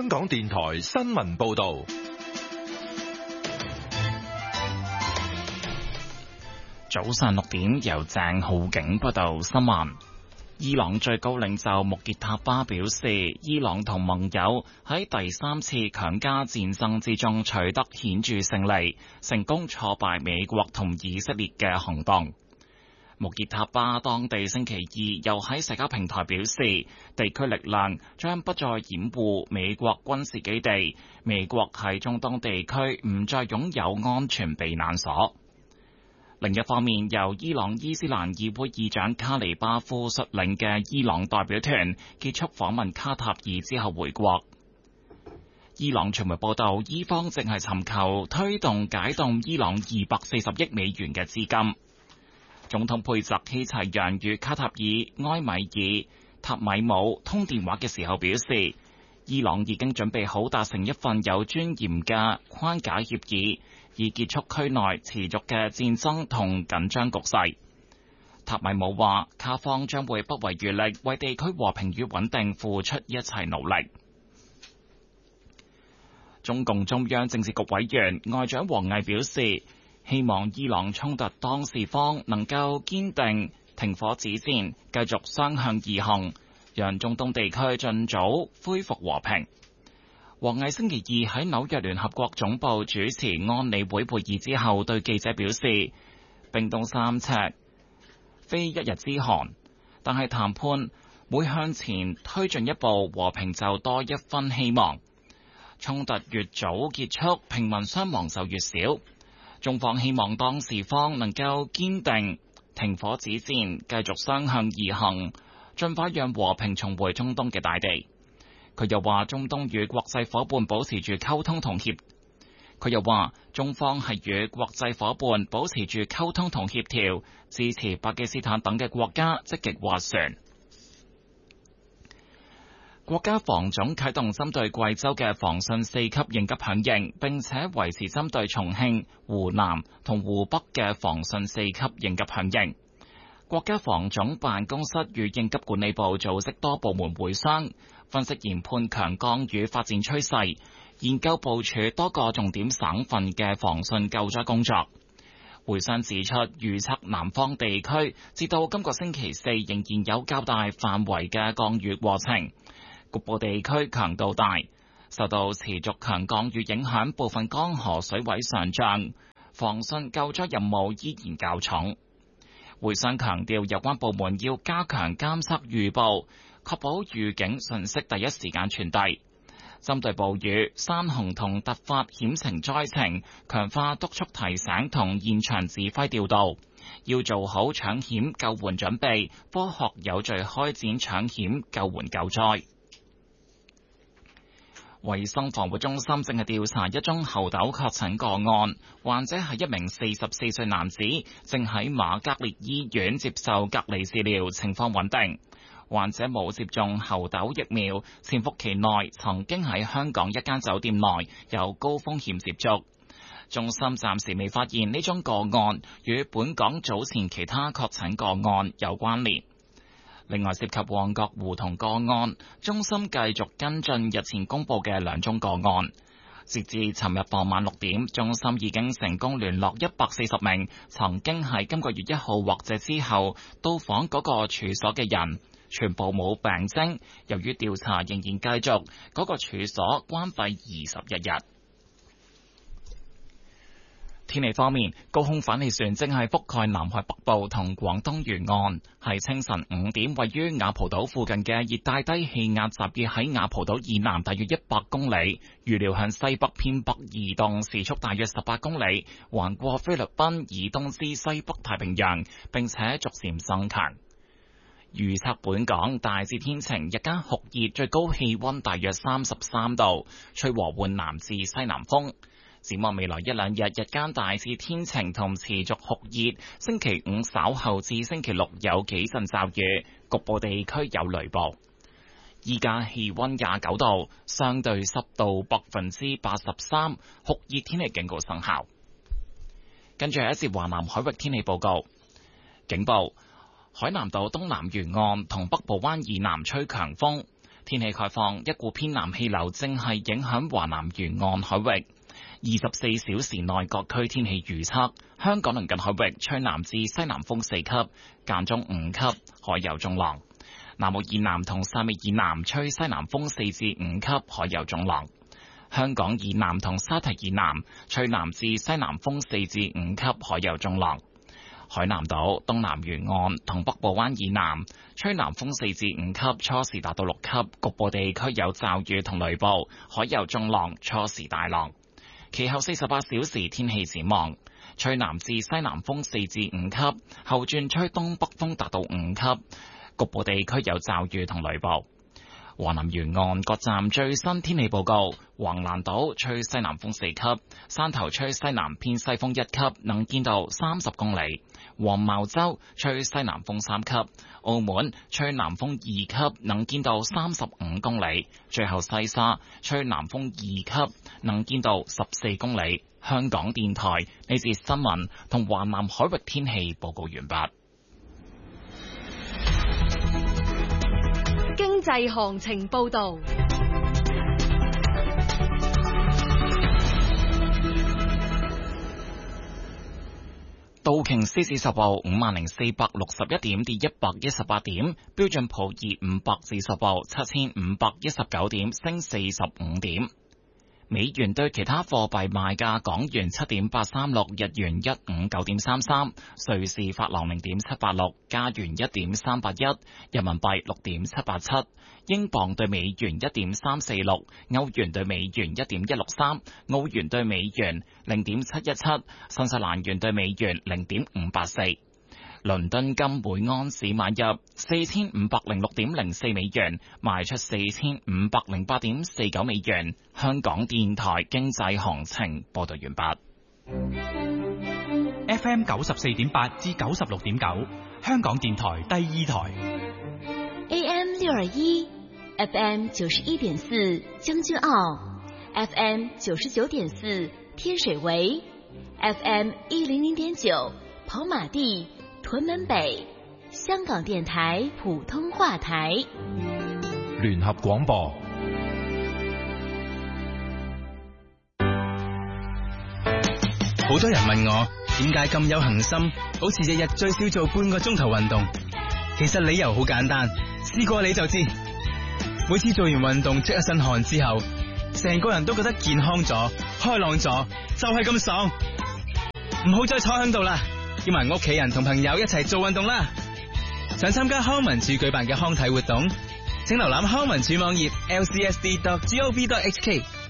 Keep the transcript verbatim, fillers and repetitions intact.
香港電台新聞報道。 早上六點，由鄭浩景報道新聞。伊朗最高領袖穆傑塔巴表示，伊朗同盟友喺第三次強加戰爭之中取得顯著勝利，成功挫敗美國同以色列嘅行動。穆傑塔巴當地星期二又喺社交平台表示，地區力量將不再掩護美國軍事基地，美國喺中東地區唔再擁有安全避難所。另一方面，由伊朗伊斯蘭議會議長卡尼巴夫率領嘅伊朗代表團結束訪問卡塔爾之後回國。伊朗傳媒報道，伊方正係尋求推動解凍伊朗二百四十億美元嘅資金。總統佩澤希齊揚與卡塔爾埃米爾塔米姆通電話嘅時候表示，伊朗已經準備好達成一份有尊嚴嘅框架協議，以結束區內持續嘅戰爭同緊張局勢。塔米姆話，卡方將會不遺餘力為地區和平與穩定付出一切努力。中共中央政治局委員外長王毅表示，希望伊朗衝突當事方能夠堅定停火止戰，繼續雙向而行，讓中東地區盡早恢復和平。王毅星期二喺紐約聯合國總部主持安理會會議之後，對記者表示，冰凍三尺非一日之寒，但係談判每向前推進一步，和平就多一分希望。衝突越早結束，平民傷亡就越少。中方希望當事方能夠堅定停火止戰，繼續雙向而行，盡快讓和平重回中東嘅大地。佢又話，中東與國際夥伴保持住溝通同協。佢又話，中方係與國際夥伴保持住溝通同協調，支持巴基斯坦等嘅國家積極斡旋。國家防總啟動針對貴州嘅防汛四級應急響應，並且維持針對重慶、湖南同湖北嘅防汛四級應急響應。國家防總辦公室與應急管理部組織多部門會商，分析研判強降雨發展趨勢，研究部署多個重點省份嘅防汛救災工作。會商指出，預測南方地區至到今個星期四仍然有較大範圍嘅降雨過程，局部地區強度大，受到持續強降雨影響，部分江河水位上漲，防汛救災任務依然較重。會商強調，有關部門要加強監測預報，確保預警信息第一時間傳遞。針對暴雨、山洪同突發險情災情，強化督促提醒同現場指揮調度，要做好搶險救援準備，科學有序開展搶險救援救災。衛生防護中心正係調查一宗猴痘確診個案，患者係一名四十四歲男子，正喺瑪嘉烈醫院接受隔離治療，情況穩定。患者冇接種猴痘疫苗，潛伏期內曾經喺香港一間酒店內有高風險接觸。中心暫時未發現呢宗個案與本港早前其他確診個案有關聯。另外，涉及旺角胡同個案，中心繼續跟進日前公布嘅兩宗個案。截至尋日傍晚六點，中心已經成功聯絡一百四十名曾經喺今個月一號或者之後到訪嗰個處所嘅人，全部冇病徵。由於調查仍然繼續，嗰個處所關閉二十一日。天氣方面，高空反氣旋正係覆蓋南海北部同廣東沿岸。係清晨五點，位於雅蒲島附近嘅熱帶低氣壓集結喺雅蒲島以南大約一百公里，預料向西北偏北移動，時速大約十八公里，橫過菲律賓以東至西北太平洋，並且逐漸增強。預測本港大致天晴，日間酷熱，最高氣溫大約三十三度，吹和緩南至西南風。展望未來一兩日，日間大致天晴同持續酷熱，星期五稍後至星期六有幾陣驟雨，局部地區有雷暴。依家氣溫廿九度，相對濕度百分之八十三，酷熱天氣警告生效。跟住係一節華南海域天氣報告，警報：海南島東南沿岸同北部灣以南吹強風。 天氣概況，一股偏南氣流正係影響華南沿岸海域。二十四小時內各區天氣預測：香港鄰近海域吹南至西南風四級，間中五級，海有中浪；南澳以南同汕尾以南吹西南風四至五級，海有中浪；香港以南同沙堤以南吹南至西南風四至五級，海有中浪；海南島東南沿岸同北部灣以南吹南風四至五級，初時達到六級，局部地區有驟雨同雷暴，海有中浪，初時大浪。其後四十八小時天氣展望，吹南至西南風四至五級，後轉吹東北風達到五級，局部地區有驟雨同雷暴。華南沿岸各站最新天氣報告：橫瀾島吹西南風四級，汕頭吹西南偏西風一級，能見度三十公里；黃茅洲吹西南風三級，澳門吹南風二級，能見度三十五公里；最後西沙吹南風二級，能見度十四公里。香港電台呢節新聞同華南海域天氣報告完畢。 經濟行情報道。 道瓊斯指數報五萬零四百六十一點，跌一百一十八點；標準普爾五百指數報七千五百一十九點，升四十五點。美元對其他貨幣賣價：港元七點八三六，日元一五九點三三，瑞士法郎零點七八六，加元一點三八一，人民幣六點七八七，英鎊對美元一點三四六，歐元對美元一點一六三，澳元對美元零點七一七，新西蘭元對美元零點五八四。倫敦金每安士買入四千五百零六點零四美元，賣出四千五百零八點四九美元。香港電台經濟行情報道完畢。 F M 九十四點八至九十六點九，香港電台第二台。 A M 六二一 ，F M 九十一點四將軍澳 ，F M 九十九點四天水圍 ，F M 一零零點九跑馬地。屯門北，香港電台普通話台， 聯合廣播。 好多人問我點解咁有恒心，好似日日最少做半個鐘頭運動。其實理由好簡單，試過你就知。每次做完運動出一身汗之後，成個人都覺得健康咗、開朗咗，就係咁爽。唔好再坐喺度啦！叫埋屋企人同朋友一齊做運動啦！想參加康文署舉辦嘅康體活動，請瀏覽康文署網頁 L C S D dot gov dot H K。